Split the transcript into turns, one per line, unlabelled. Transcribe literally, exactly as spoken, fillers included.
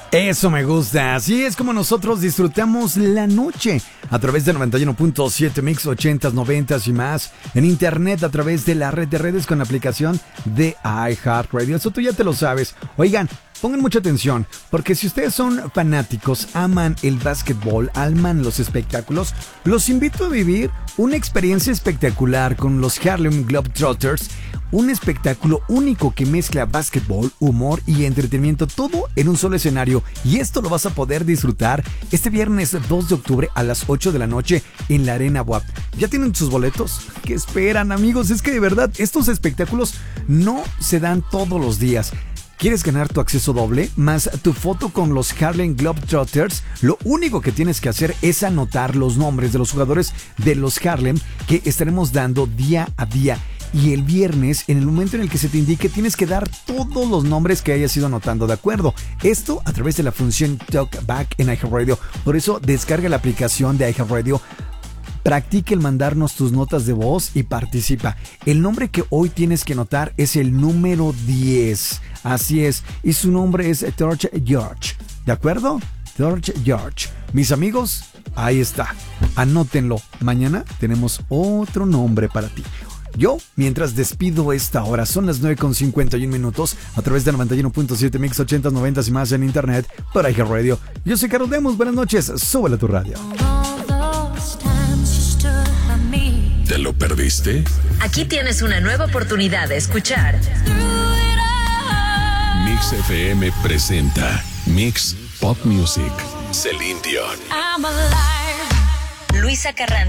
Eso me gusta, así es como nosotros disfrutamos la noche a través de noventa y uno punto siete Mix ochentas, noventas y más, en internet a través de la red de redes con la aplicación de iHeartRadio. Eso tú ya te lo sabes. Oigan, pongan mucha atención, porque si ustedes son fanáticos, aman el básquetbol, aman los espectáculos, los invito a vivir una experiencia espectacular con los Harlem Globetrotters. Un espectáculo único que mezcla básquetbol, humor y entretenimiento, todo en un solo escenario. Y esto lo vas a poder disfrutar este viernes dos de octubre a las ocho de la noche en la Arena W A P. ¿Ya tienen sus boletos? ¿Qué esperan, amigos? Es que de verdad, estos espectáculos no se dan todos los días. ¿Quieres ganar tu acceso doble más tu foto con los Harlem Globetrotters? Lo único que tienes que hacer es anotar los nombres de los jugadores de los Harlem que estaremos dando día a día. Y el viernes, en el momento en el que se te indique, tienes que dar todos los nombres que hayas ido anotando, ¿de acuerdo? Esto a través de la función Talkback en iHeartRadio. Por eso, descarga la aplicación de iHeartRadio. Practica el mandarnos tus notas de voz y participa. El nombre que hoy tienes que anotar es el número diez. Así es. Y su nombre es Torch George. ¿De acuerdo? Torch George. Mis amigos, ahí está. Anótenlo. Mañana tenemos otro nombre para ti. Yo, mientras despido esta hora, son las nueve con cincuenta y un minutos, a través de noventa y uno punto siete Mix ochentas, noventas y más en internet, por iHeartRadio. Yo soy Carlos Demos, buenas noches, súbele a tu radio.
¿Te lo perdiste?
Aquí tienes una nueva oportunidad de escuchar.
Mix F M presenta Mix Pop Music, Celine Dion.
Luisa Carranza.